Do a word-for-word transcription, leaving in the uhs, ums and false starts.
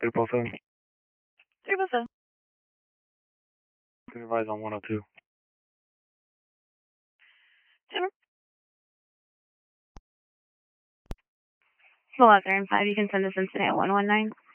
Triple seven. Triple seven. Supervise on one oh two. Sure. Well, after in five, you can send us Cincinnati at one one nine.